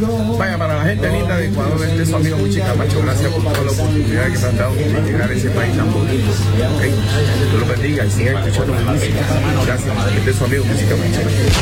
Vaya, para la gente linda de Ecuador, este es su amigo Wichi Camacho. Gracias por toda la oportunidad que me han dado de llegar a ese país tan bonito. ¿Okay? Dios los bendiga y sigan escuchando mi música. Gracias. Este es su amigo Wichi Camacho.